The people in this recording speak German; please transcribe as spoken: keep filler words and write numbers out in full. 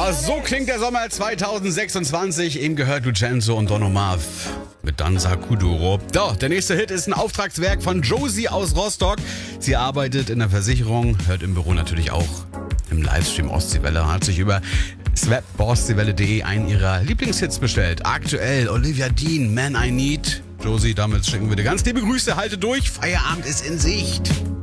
Ja, so klingt der Sommer zweitausendsechsundzwanzig. Eben gehört Lucenzo und Don Omar mit Danza Kuduro. Doch, der nächste Hit ist ein Auftragswerk von Josie aus Rostock. Sie arbeitet in der Versicherung, hört im Büro natürlich auch im Livestream Ostseewelle, hat sich über swapostseewelle punkt de einen ihrer Lieblingshits bestellt. Aktuell Olivia Dean, Man I Need. Josie, damit schicken wir dir ganz liebe Grüße, halte durch, Feierabend ist in Sicht.